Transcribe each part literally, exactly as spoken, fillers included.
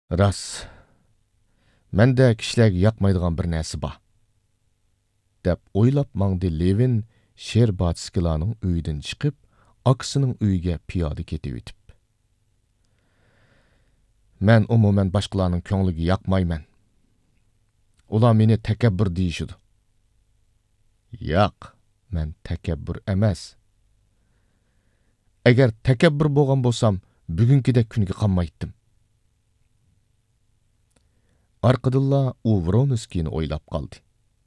Ras, mende kishilarga yoqmaydigan bir narsa bor, deb o'ylab mangdi Levin Sherbatskilarning uyidan chiqib, akasining uyiga piyoda ketib o'tib. Men umuman boshqalarning ko'ngliga yoqmayman. Ular meni takabbur deyishidi. Yo'q, men takabbur emas. Agar takabbur bo'lgan bo'lsam, bugünkidek kunga qolmaydim. Arqadilla u Vronskiyni o'ylab qoldi.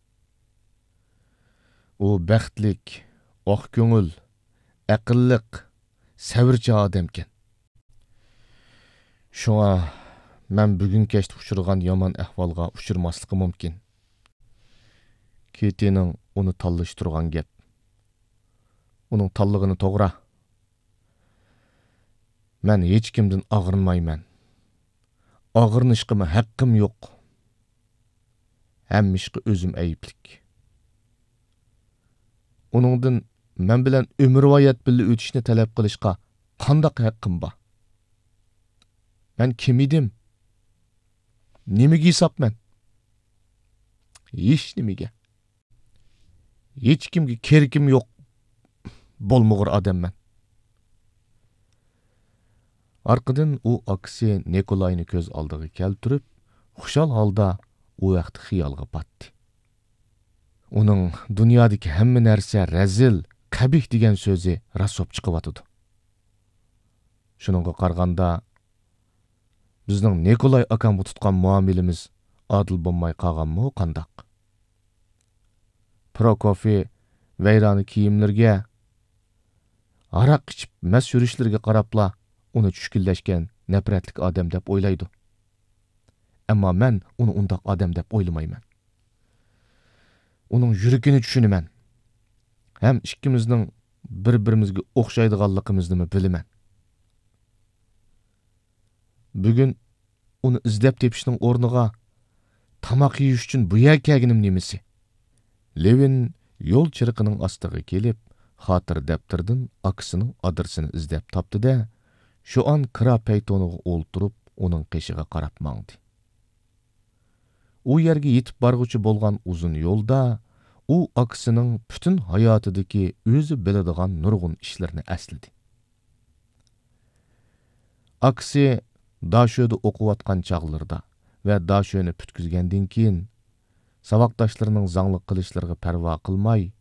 U baxtlik, oq ko'ngil, aqlliq, sabrchi odamkan. Shunga men bugun kechda uchirgan yomon ahvolga uchirmasligi mumkin. Ketining uni tanlash turgan gap. Uning tanligini to'g'ri. Men hech kimdan og'rinmayman. Og'rinishqima haqqim yo'q. Hammishqi o'zim ayiblik. Uningdan men bilan umrvoyat birga o'tishni talab qilishga qanday haqqim bor? Men kim edim? Nimaga hisobman? Hech nimaga. Hech kimga kerkim yo'q. Bo'lmag'ur odamman. Arqadan u akasi Nikolayni ko'z oldiga keltirib, xushal holda u vaqt xiyolga patdi. Uning dunyodagi hamma narsa razil, qabih degan so'zi rasob chiqyotdi. Shuningga qaraganda bizning Nikolay akamga tutgan muomalamiz adil bo'lmay qolganmi qandaq? Prokofi vayroni kiyimlarga, aroq ichib mas yurishlarga qarabla uni tushkunlashgan nafratlik odam deb o'ylaydi. Ammo men uni undaq odam deb o'ylamayman. Uning yuragini tushunaman. Ham ikkimizning bir-birimizga o'xshaydiganligimizni bilaman. Bugun uni izlab tepishning o'rniga tamoq yeyish uchun bu yerga kelganim nimasi? Levin yo'l chiriqining ostiga kelib, xotir daftardan akasining adresini izlab topdi-da, shu an kira paytoniga o'ltirib, uning qeshiga qarab mangdi. U yerga yetib borguchi bo'lgan uzun yo'lda u akasining butun hayotidagi o'zi biladigan nurg'un ishlarni esladi. Akasi Dasho'da o'qiyotgan chog'larda va Dasho'ni putkizgandan keyin savoqdoshlarining zanglik qilishlariga parvo qilmay,